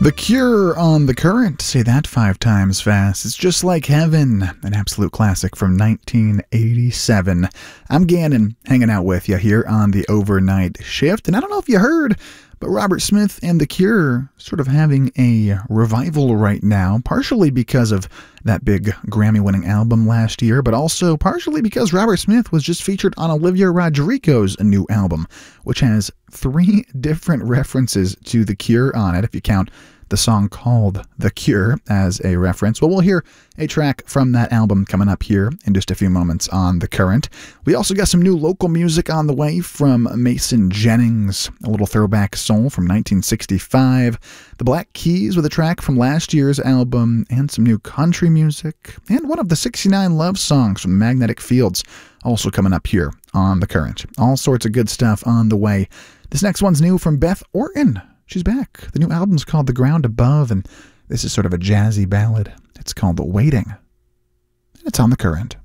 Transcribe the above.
The Cure on The Current. Say that 5 times fast. It's Just Like Heaven, an absolute classic from 1987. I'm Gannon, hanging out with you here on the overnight shift. And I don't know if you heard, but Robert Smith and The Cure sort of having a revival right now, partially because of that big Grammy-winning album last year, but also partially because Robert Smith was just featured on Olivia Rodrigo's new album, which has 3 different references to The Cure on it, if you count the song called The Cure as a reference. Well, we'll hear a track from that album coming up here in just a few moments on The Current. We also got some new local music on the way from Mason Jennings, a little throwback soul from 1965, the Black Keys with a track from last year's album, and some new country music, and one of the 69 love songs from Magnetic Fields, also coming up here on The Current. All sorts of good stuff on the way. This next one's new from Beth Orton. She's back. The new album's called The Ground Above, and this is sort of a jazzy ballad. It's called Waiting. And it's on The Current.